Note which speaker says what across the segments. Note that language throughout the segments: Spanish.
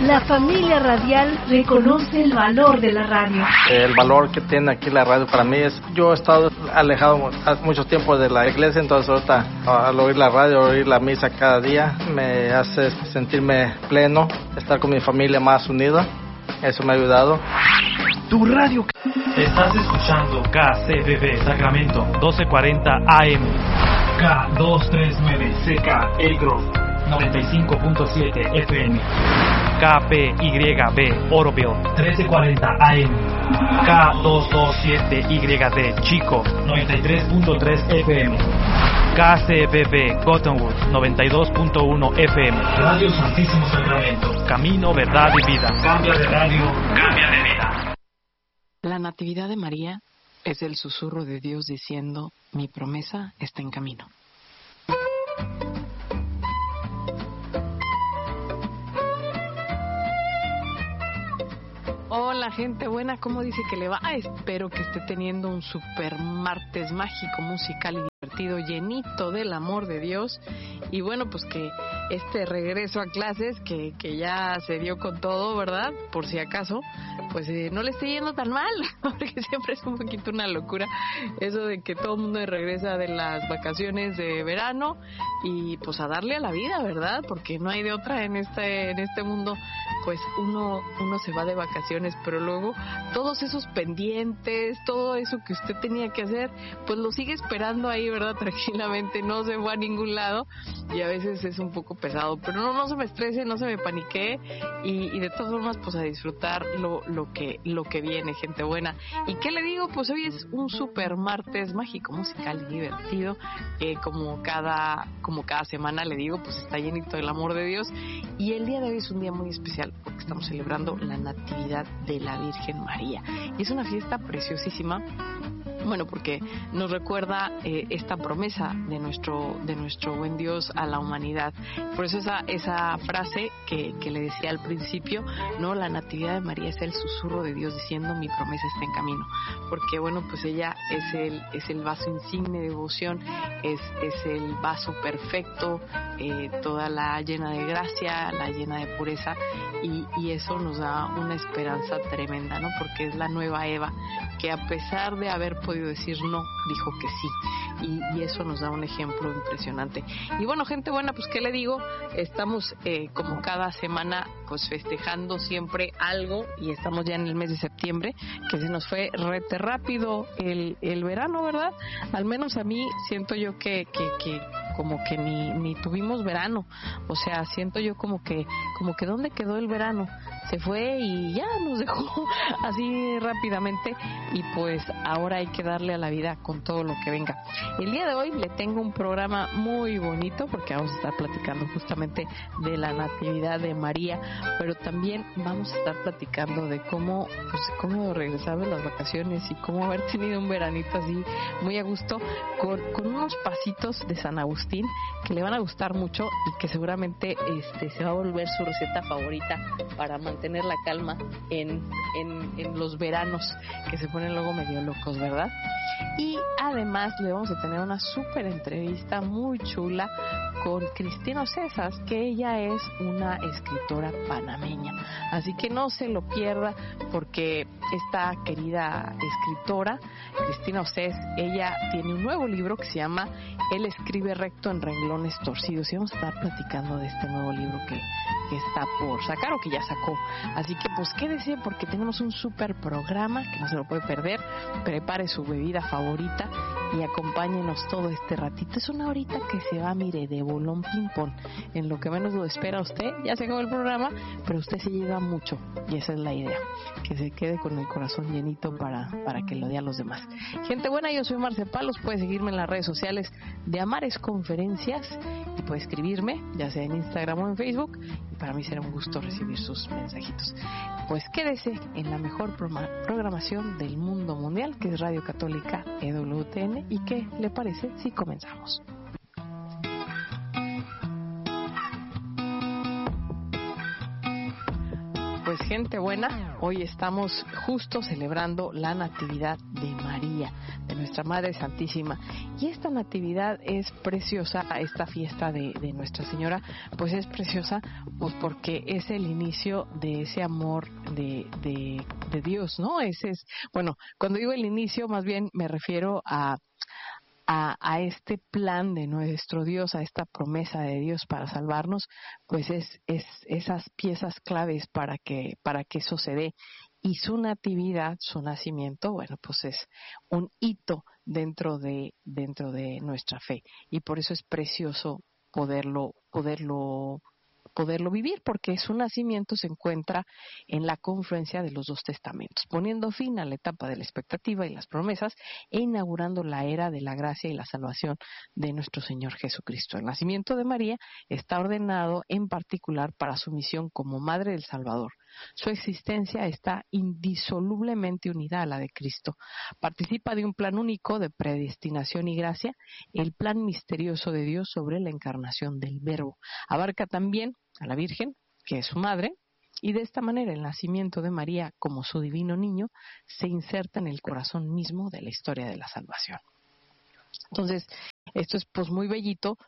Speaker 1: La familia radial reconoce el valor de la radio.
Speaker 2: El valor que tiene aquí la radio para mí es, yo he estado alejado mucho tiempo de la iglesia, entonces ahorita al oír la radio, oír la misa cada día, me hace sentirme pleno, estar con mi familia más unida, eso me ha ayudado.
Speaker 3: Tu radio.
Speaker 4: Estás escuchando KCBB Sacramento 1240 AM, K239 CK El Grove 95.7 FM, KPYB Oroville 1340 AM, K227YD Chico 93.3 FM, KCBB Cottonwood 92.1 FM. Radio Santísimo Sacramento, camino, verdad y vida. Cambia de radio, cambia de vida.
Speaker 5: La Natividad de María es el susurro de Dios diciendo: mi promesa está en camino. Hola gente buena, ¿cómo dice que le va? Espero que esté teniendo un super martes mágico, musical y divertido, llenito del amor de Dios. Y bueno, pues que este regreso a clases que ya se dio con todo, ¿verdad? Por si acaso, pues no le esté yendo tan mal, porque siempre es un poquito una locura eso de que todo el mundo regresa de las vacaciones de verano y pues a darle a la vida, ¿verdad? Porque no hay de otra en este mundo. Pues uno se va de vacaciones, pero luego todos esos pendientes, todo eso que usted tenía que hacer, pues lo sigue esperando ahí, ¿verdad? Tranquilamente, no se fue a ningún lado y a veces es un poco pesado, pero no se me estrese, no se me paniquee y de todas formas pues a disfrutar lo que viene, gente buena. ¿Y qué le digo? Pues hoy es un super martes mágico, musical y divertido, como cada semana le digo, pues está llenito del amor de Dios, y el día de hoy es un día muy especial porque estamos celebrando la Natividad de la Virgen María y es una fiesta preciosísima. Bueno, porque nos recuerda esta promesa de nuestro buen Dios a la humanidad. Por eso esa frase que le decía al principio, ¿no? La Natividad de María es el susurro de Dios diciendo: mi promesa está en camino. Porque bueno, pues ella es el vaso insigne de devoción, es el vaso perfecto, toda la llena de gracia, la llena de pureza, y eso nos da una esperanza tremenda, ¿no? Porque es la nueva Eva, que a pesar de haber podido decir no, dijo que sí, y eso nos da un ejemplo impresionante. Y bueno, gente buena, pues qué le digo, estamos como cada semana pues festejando siempre algo, y estamos ya en el mes de septiembre, que se nos fue rete rápido el verano, ¿verdad? Al menos a mí siento yo que como que ni tuvimos verano, o sea, siento yo como que ¿dónde quedó el verano? Se fue y ya nos dejó así rápidamente, y pues ahora hay que darle a la vida con todo lo que venga. El día de hoy le tengo un programa muy bonito porque vamos a estar platicando justamente de la Natividad de María, pero también vamos a estar platicando de cómo regresar de las vacaciones y cómo haber tenido un veranito así muy a gusto con unos pasitos de San Agustín que le van a gustar mucho y que seguramente se va a volver su receta favorita para mantener la calma en los veranos que se ponen luego medio locos, ¿verdad? Y además le vamos a tener una súper entrevista muy chula con Cristina César, que ella es una escritora panameña, así que no se lo pierda, porque esta querida escritora Cristina César, ella tiene un nuevo libro que se llama Él escribe recto en renglones torcidos, y vamos a estar platicando de este nuevo libro que está por sacar o que ya sacó. Así que pues quédese, porque tenemos un súper programa que no se lo puede perder. Prepare su bebida favorita y acompáñenos todo este ratito. Es una horita que se va, mire, de bolón ping pong. En lo que menos lo espera usted, ya se acabó el programa, pero usted se lleva mucho, y esa es la idea, que se quede con el corazón llenito para que lo dé a los demás. Gente buena, yo soy Marce Palos, puede seguirme en las redes sociales de Amares Conferencias y puede escribirme, ya sea en Instagram o en Facebook, y para mí será un gusto recibir sus mensajitos. Pues quédese en la mejor programación del mundo mundial, que es Radio Católica EWTN. ¿Y qué le parece si comenzamos? Pues Pues gente buena, hoy estamos justo celebrando la Natividad de María, de nuestra Madre Santísima. Y esta Natividad es preciosa, esta fiesta de Nuestra Señora, pues es preciosa pues porque es el inicio de ese amor de Dios, ¿no? Ese es, bueno, cuando digo el inicio, más bien me refiero a este plan de nuestro Dios, a esta promesa de Dios para salvarnos, pues es esas piezas claves para que eso se dé. Y su natividad, su nacimiento, bueno, pues es un hito dentro de nuestra fe. Y por eso es precioso poderlo vivir, porque su nacimiento se encuentra en la confluencia de los dos testamentos, poniendo fin a la etapa de la expectativa y las promesas e inaugurando la era de la gracia y la salvación de nuestro Señor Jesucristo. El nacimiento de María está ordenado en particular para su misión como Madre del Salvador. Su existencia está indisolublemente unida a la de Cristo. Participa de un plan único de predestinación y gracia, el plan misterioso de Dios sobre la encarnación del Verbo. Abarca también a la Virgen, que es su madre, y de esta manera el nacimiento de María como su divino niño se inserta en el corazón mismo de la historia de la salvación. Entonces, esto es pues muy bellito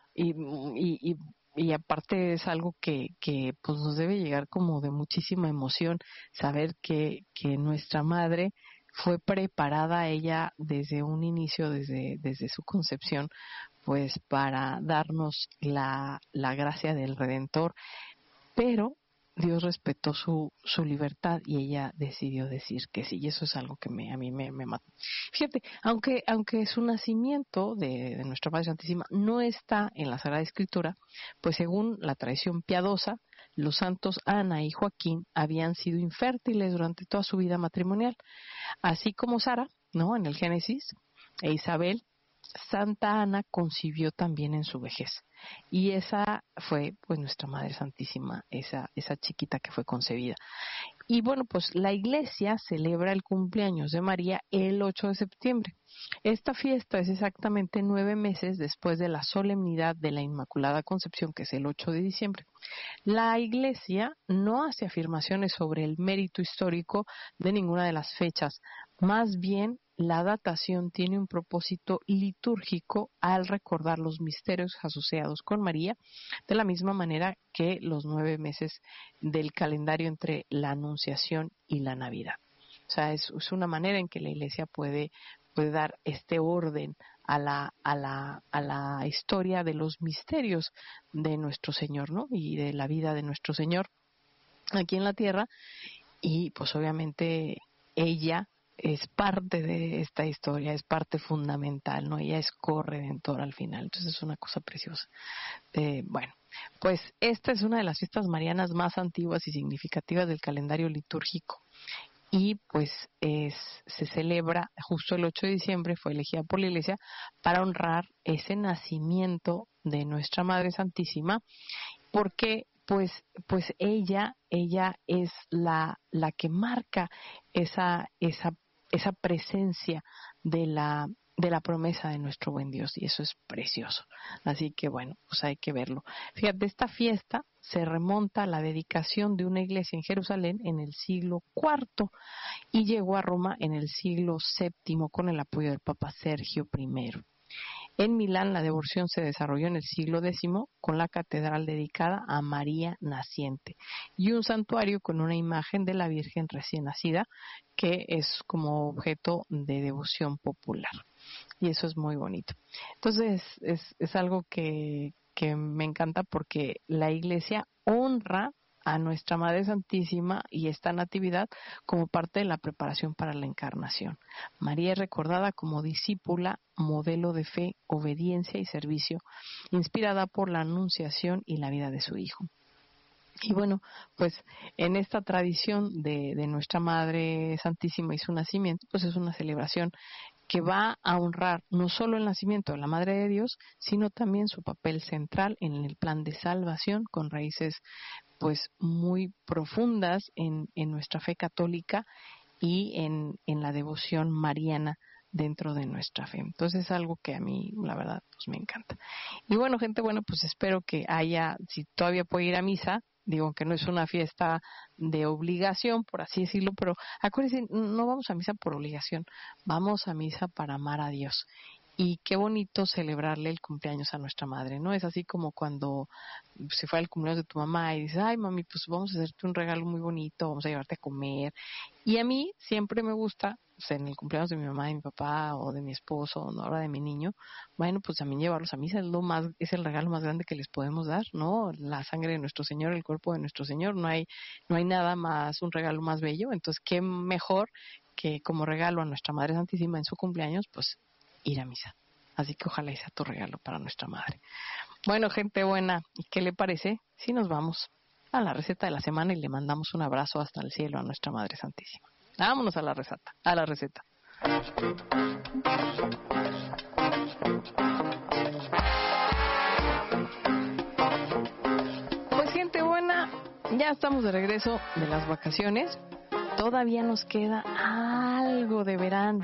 Speaker 5: y aparte es algo que pues nos debe llegar como de muchísima emoción saber que nuestra madre fue preparada ella desde un inicio, desde su concepción, pues para darnos la gracia del Redentor, pero Dios respetó su libertad y ella decidió decir que sí, y eso es algo que a mí me mata. Fíjate, aunque su nacimiento de nuestra Madre Santísima no está en la Sagrada Escritura, pues según la tradición piadosa, los santos Ana y Joaquín habían sido infértiles durante toda su vida matrimonial, así como Sara, ¿no?, en el Génesis, e Isabel. Santa Ana concibió también en su vejez, y esa fue pues nuestra Madre Santísima, esa chiquita que fue concebida. Y bueno, pues la Iglesia celebra el cumpleaños de María el 8 de septiembre. Esta fiesta es exactamente 9 meses después de la solemnidad de la Inmaculada Concepción, que es el 8 de diciembre. La Iglesia no hace afirmaciones sobre el mérito histórico de ninguna de las fechas, más bien la datación tiene un propósito litúrgico al recordar los misterios asociados con María, de la misma manera que los 9 meses del calendario entre la Anunciación y la Navidad. O sea, es una manera en que la Iglesia puede dar este orden a la historia de los misterios de nuestro Señor, ¿no?, y de la vida de nuestro Señor aquí en la tierra. Y pues obviamente ella es parte de esta historia, es parte fundamental, ¿no? Ella es corredentora al final, entonces es una cosa preciosa. Bueno, pues esta es una de las fiestas marianas más antiguas y significativas del calendario litúrgico, y pues se celebra justo el 8 de diciembre, fue elegida por la Iglesia para honrar ese nacimiento de nuestra Madre Santísima, porque pues ella es la que marca esa presencia de la promesa de nuestro buen Dios, y eso es precioso. Así que bueno, pues hay que verlo. Fíjate, esta fiesta se remonta a la dedicación de una iglesia en Jerusalén en el siglo IV y llegó a Roma en el siglo VII con el apoyo del Papa Sergio I. En Milán la devoción se desarrolló en el siglo X con la catedral dedicada a María Naciente y un santuario con una imagen de la Virgen recién nacida que es como objeto de devoción popular, y eso es muy bonito. Entonces es algo que me encanta, porque la Iglesia honra a nuestra Madre Santísima y esta natividad como parte de la preparación para la encarnación. María es recordada como discípula, modelo de fe, obediencia y servicio, inspirada por la anunciación y la vida de su Hijo. Y bueno, pues en esta tradición de nuestra Madre Santísima y su nacimiento, pues es una celebración que va a honrar no solo el nacimiento de la Madre de Dios, sino también su papel central en el plan de salvación, con raíces pues muy profundas en nuestra fe católica y en la devoción mariana dentro de nuestra fe. Entonces es algo que a mí, la verdad, pues me encanta. Y bueno, gente, bueno, pues espero que haya, si todavía puede ir a misa, digo que no es una fiesta de obligación, por así decirlo, pero acuérdense, no vamos a misa por obligación, vamos a misa para amar a Dios. Y qué bonito celebrarle el cumpleaños a nuestra madre, ¿no? Es así como cuando se fue al cumpleaños de tu mamá y dices, ay mami, pues vamos a hacerte un regalo muy bonito, vamos a llevarte a comer. Y a mí siempre me gusta, o sea, en el cumpleaños de mi mamá, de mi papá o de mi esposo, o ahora de mi niño, bueno, pues también llevarlos a misa es el regalo más grande que les podemos dar, ¿no? La sangre de nuestro Señor, el cuerpo de nuestro Señor, no hay nada más, un regalo más bello. Entonces, qué mejor que como regalo a nuestra Madre Santísima en su cumpleaños, pues ir a misa. Así que ojalá sea tu regalo para nuestra madre. Bueno, gente buena, ¿y qué le parece si nos vamos a la receta de la semana y le mandamos un abrazo hasta el cielo a nuestra Madre Santísima? Vámonos a la receta. Pues gente buena, ya estamos de regreso de las vacaciones. Todavía nos queda algo de verano.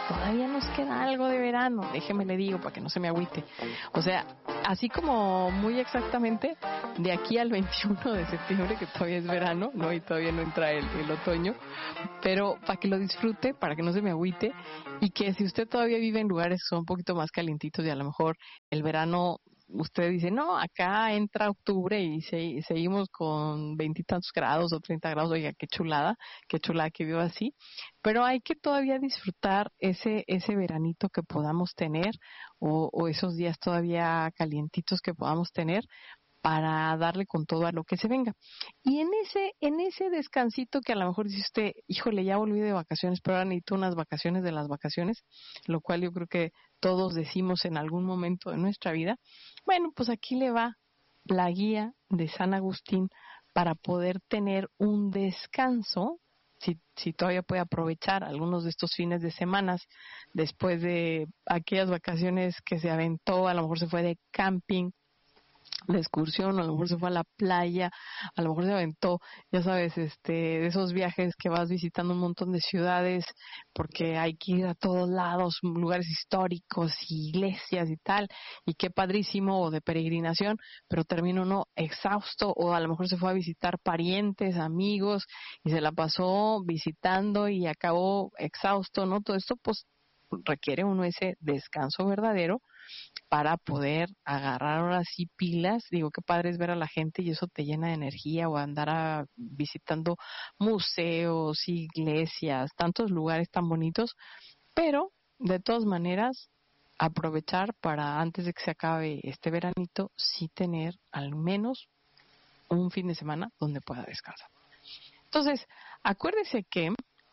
Speaker 5: Déjeme le digo para que no se me agüite. O sea, así como muy exactamente de aquí al 21 de septiembre, que todavía es verano, ¿no? Y todavía no entra el otoño, pero para que lo disfrute, para que no se me agüite, y que si usted todavía vive en lugares que son un poquito más calientitos y a lo mejor el verano usted dice, no, acá entra octubre y seguimos con 20 y tantos grados o 30 grados, oiga, qué chulada que viva así, pero hay que todavía disfrutar ese veranito que podamos tener o esos días todavía calientitos que podamos tener para darle con todo a lo que se venga. Y en ese descansito que a lo mejor dice usted, híjole, ya volví de vacaciones, pero ahora necesito unas vacaciones de las vacaciones, lo cual yo creo que todos decimos en algún momento de nuestra vida. Bueno, pues aquí le va la guía de San Agustín para poder tener un descanso, si todavía puede aprovechar algunos de estos fines de semanas después de aquellas vacaciones que se aventó, a lo mejor se fue de camping, de excursión, a lo mejor se fue a la playa, a lo mejor se aventó, ya sabes, de esos viajes que vas visitando un montón de ciudades porque hay que ir a todos lados, lugares históricos, iglesias y tal, y qué padrísimo, o de peregrinación, pero termina uno exhausto, o a lo mejor se fue a visitar parientes, amigos, y se la pasó visitando y acabó exhausto, ¿no? Todo esto pues requiere uno ese descanso verdadero para poder agarrar ahora sí pilas. Digo, qué padre es ver a la gente y eso te llena de energía, o andar visitando museos, iglesias, tantos lugares tan bonitos, pero de todas maneras aprovechar para antes de que se acabe este veranito sí tener al menos un fin de semana donde pueda descansar. Entonces, acuérdese que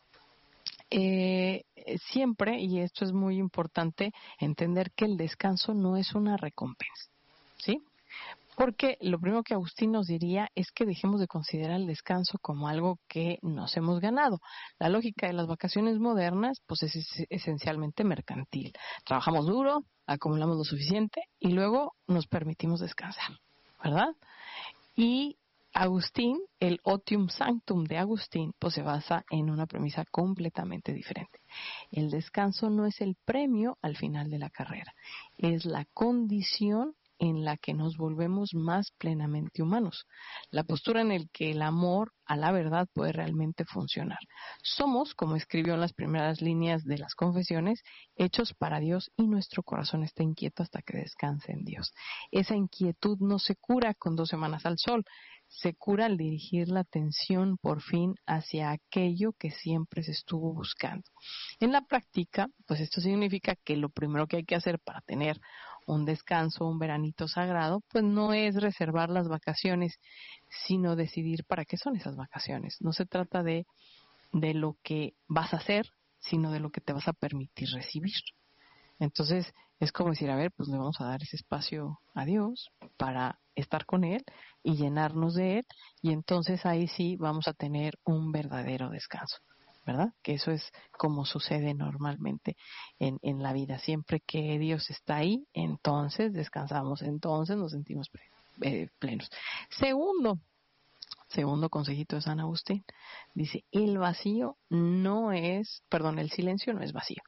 Speaker 5: siempre, y esto es muy importante, entender que el descanso no es una recompensa, ¿sí? Porque lo primero que Agustín nos diría es que dejemos de considerar el descanso como algo que nos hemos ganado. La lógica de las vacaciones modernas pues es esencialmente mercantil. Trabajamos duro, acumulamos lo suficiente y luego nos permitimos descansar, ¿verdad? Y Agustín, el Otium Sanctum de Agustín, pues se basa en una premisa completamente diferente. El descanso no es el premio al final de la carrera, es la condición en la que nos volvemos más plenamente humanos, la postura en la que el amor a la verdad puede realmente funcionar. Somos, como escribió en las primeras líneas de las confesiones, hechos para Dios y nuestro corazón está inquieto hasta que descanse en Dios. Esa inquietud no se cura con 2 semanas al sol, se cura al dirigir la atención por fin hacia aquello que siempre se estuvo buscando. En la práctica, pues esto significa que lo primero que hay que hacer para tener un descanso, un veranito sagrado, pues no es reservar las vacaciones, sino decidir para qué son esas vacaciones. No se trata de lo que vas a hacer, sino de lo que te vas a permitir recibir. Entonces es como decir, a ver, pues le vamos a dar ese espacio a Dios para estar con Él y llenarnos de Él, y entonces ahí sí vamos a tener un verdadero descanso, ¿verdad? Que eso es como sucede normalmente en la vida. Siempre que Dios está ahí, entonces descansamos, entonces nos sentimos plenos. Segundo consejito de San Agustín, dice, el silencio no es vacío.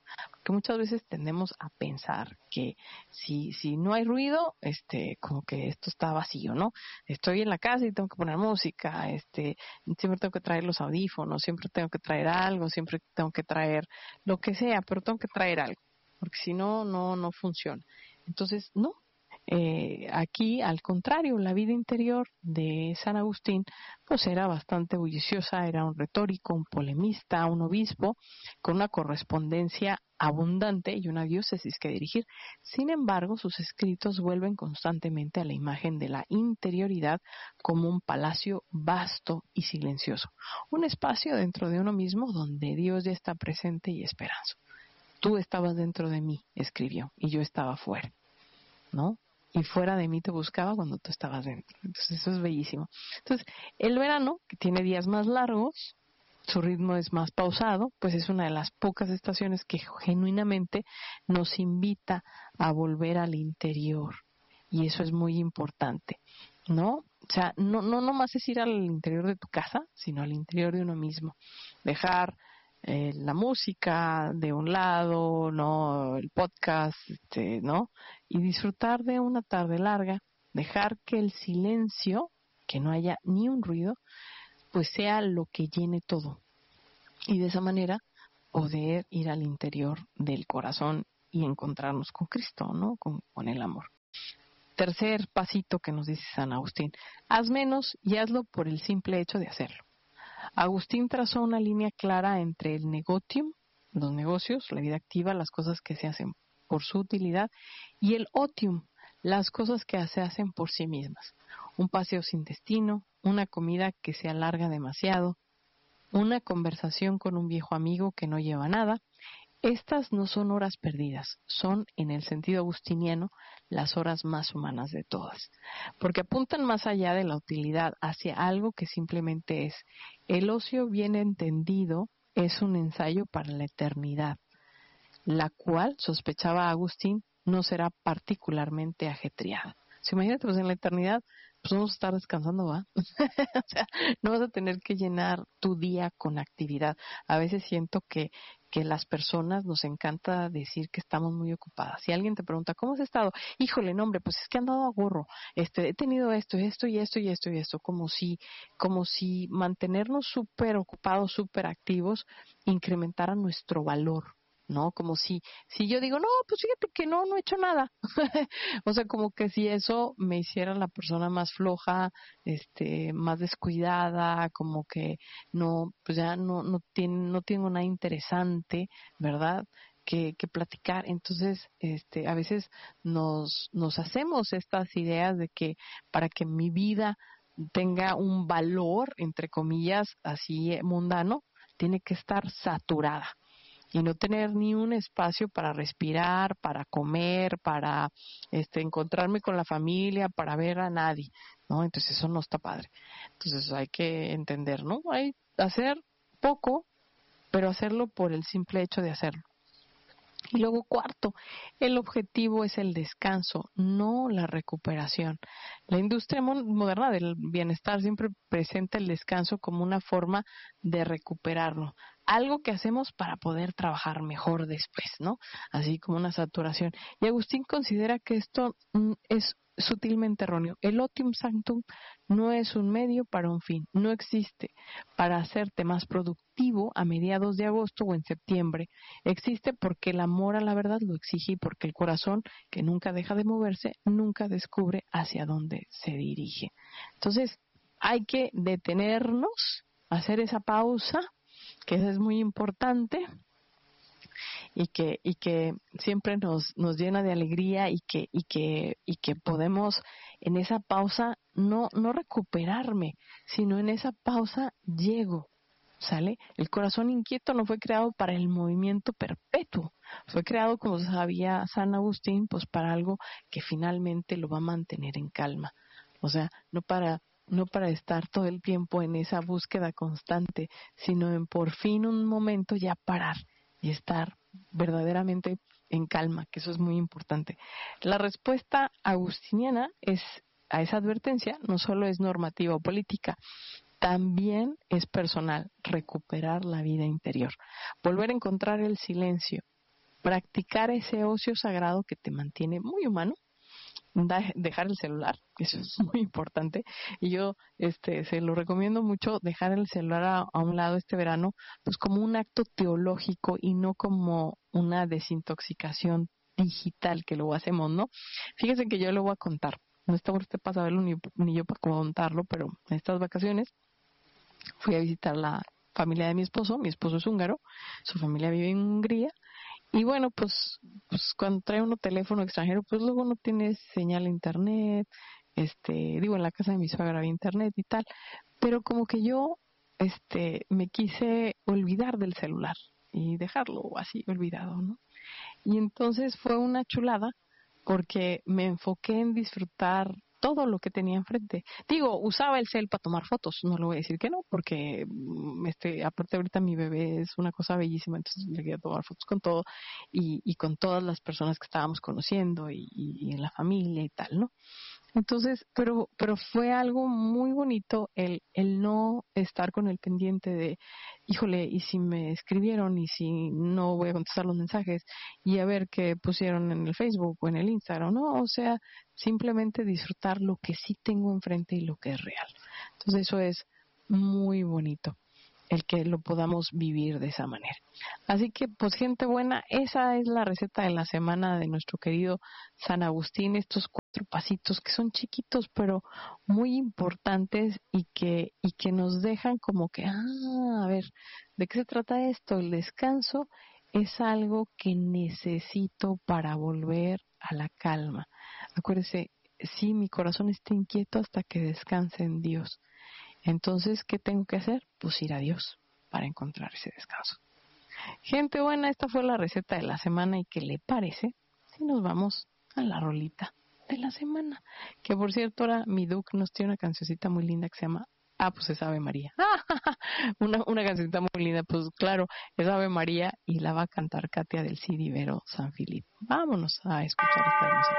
Speaker 5: porque muchas veces tendemos a pensar que si no hay ruido, como que esto está vacío, ¿no? Estoy en la casa y tengo que poner música, siempre tengo que traer los audífonos, siempre tengo que traer algo, siempre tengo que traer lo que sea, pero tengo que traer algo, porque si no, no funciona. Entonces, no. Aquí, al contrario, la vida interior de San Agustín pues era bastante bulliciosa, era un retórico, un polemista, un obispo con una correspondencia abundante y una diócesis que dirigir. Sin embargo, sus escritos vuelven constantemente a la imagen de la interioridad como un palacio vasto y silencioso, un espacio dentro de uno mismo donde Dios ya está presente y esperanza. Tú estabas dentro de mí, escribió, y yo estaba fuera, ¿no? Y fuera de mí te buscaba cuando tú estabas dentro. Entonces eso es bellísimo. Entonces el verano, que tiene días más largos, su ritmo es más pausado, pues es una de las pocas estaciones que genuinamente nos invita a volver al interior. Y eso es muy importante, ¿no? O sea, no nomás es ir al interior de tu casa, sino al interior de uno mismo. Dejar la música de un lado, no, el podcast, ¿no? Y disfrutar de una tarde larga, dejar que el silencio, que no haya ni un ruido, pues sea lo que llene todo. Y de esa manera poder ir al interior del corazón y encontrarnos con Cristo, ¿no? Con el amor. Tercer pasito que nos dice San Agustín: haz menos y hazlo por el simple hecho de hacerlo. Agustín trazó una línea clara entre el negotium, los negocios, la vida activa, las cosas que se hacen por su utilidad, y el otium, las cosas que se hacen por sí mismas. Un paseo sin destino, una comida que se alarga demasiado, una conversación con un viejo amigo que no lleva a nada. Estas no son horas perdidas, son, en el sentido agustiniano, las horas más humanas de todas, porque apuntan más allá de la utilidad hacia algo que simplemente es. El ocio bien entendido es un ensayo para la eternidad, la cual, sospechaba Agustín, no será particularmente ajetreada. Si imagínate, pues en la eternidad, pues vamos a estar descansando, ¿va? O sea, no vas a tener que llenar tu día con actividad. A veces siento que las personas nos encanta decir que estamos muy ocupadas. Si alguien te pregunta, ¿cómo has estado? Híjole, no, hombre, pues es que he andado a gorro. He tenido esto y esto, como si mantenernos súper ocupados, súper activos, incrementara nuestro valor, ¿no? Como si yo digo, no, pues fíjate que no he hecho nada. O sea, como que si eso me hiciera la persona más floja, más descuidada, como que no, pues ya no tengo nada interesante, ¿verdad? Que platicar. Entonces, a veces nos hacemos estas ideas de que para que mi vida tenga un valor, entre comillas, así mundano, tiene que estar saturada y no tener ni un espacio para respirar, para comer, para encontrarme con la familia, para ver a nadie, ¿no? Entonces eso no está padre. Entonces hay que entender, ¿no? Hay hacer poco, pero hacerlo por el simple hecho de hacerlo. Y luego, cuarto, el objetivo es el descanso, no la recuperación. La industria moderna del bienestar siempre presenta el descanso como una forma de recuperarlo, algo que hacemos para poder trabajar mejor después, ¿no? Así como una saturación. Y Agustín considera que esto es sutilmente erróneo. El otium sanctum no es un medio para un fin, no existe para hacerte más productivo a mediados de agosto o en septiembre. Existe porque el amor a la verdad lo exige y porque el corazón, que nunca deja de moverse, nunca descubre hacia dónde se dirige. Entonces, hay que detenernos, hacer esa pausa, que eso es muy importante, y que siempre nos llena de alegría y que podemos en esa pausa no recuperarme, sino en esa pausa llego, ¿sale? El corazón inquieto no fue creado para el movimiento perpetuo, fue creado, como sabía San Agustín, pues para algo que finalmente lo va a mantener en calma. O sea, no para estar todo el tiempo en esa búsqueda constante, sino en por fin un momento ya parar y estar verdaderamente en calma, que eso es muy importante. La respuesta agustiniana a esa advertencia no solo es normativa o política, también es personal, recuperar la vida interior, volver a encontrar el silencio, practicar ese ocio sagrado que te mantiene muy humano, dejar el celular, eso es muy importante, y yo se lo recomiendo mucho, dejar el celular a un lado este verano, pues como un acto teológico y no como una desintoxicación digital que luego hacemos, ¿no? Fíjense que yo le voy a contar, no está por usted para saberlo ni yo para contarlo, pero en estas vacaciones fui a visitar la familia de mi esposo es húngaro, su familia vive en Hungría, y bueno, pues cuando trae uno teléfono extranjero, pues luego no tiene señal a internet, en la casa de mi suegra había internet y tal, pero como que yo, me quise olvidar del celular y dejarlo así olvidado, ¿no? Y entonces fue una chulada porque me enfoqué en disfrutar todo lo que tenía enfrente. Digo, usaba el cel para tomar fotos, no le voy a decir que no, porque aparte ahorita mi bebé es una cosa bellísima, entonces le quería tomar fotos con todo y con todas las personas que estábamos conociendo y en la familia y tal, ¿no? Entonces, pero fue algo muy bonito el no estar con el pendiente de, híjole, y si me escribieron y si no voy a contestar los mensajes y a ver qué pusieron en el Facebook o en el Instagram, ¿no? O sea, simplemente disfrutar lo que sí tengo enfrente y lo que es real. Entonces eso es muy bonito, el que lo podamos vivir de esa manera. Así que, pues, gente buena, esa es la receta de la semana de nuestro querido San Agustín, estos 4 pasitos que son chiquitos pero muy importantes y que nos dejan como que, a ver, ¿de qué se trata esto? El descanso es algo que necesito para volver a la calma. Acuérdese, sí, mi corazón está inquieto hasta que descanse en Dios. Entonces, ¿qué tengo que hacer? Pues ir a Dios para encontrar ese descanso. Gente buena, esta fue la receta de la semana. ¿Y qué le parece si nos vamos a la rolita de la semana? Que por cierto, ahora mi Duke nos tiene una cancioncita muy linda que se llama pues es Ave María. una cancioncita muy linda, pues claro, es Ave María y la va a cantar Katia del Cid Ibero San Filipe. Vámonos a escuchar esta hermosa.